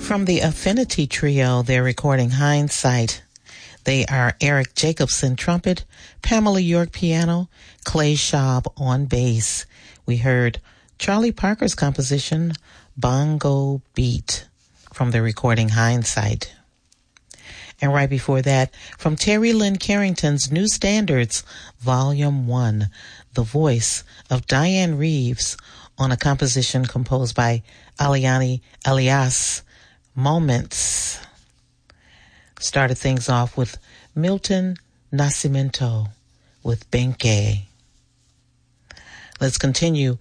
From the Affinity Trio, they're recording Hindsight. They are Eric Jacobson trumpet, Pamela York piano, Clay Schaub on bass. We heard Charlie Parker's composition, Bongo Beat, from the recording Hindsight. And right before that, from Terry Lynn Carrington's New Standards, Volume 1, the voice of Diane Reeves on a composition composed by Aliani Elias, Moments. Started things off with Milton Nascimento with Benke. Let's continue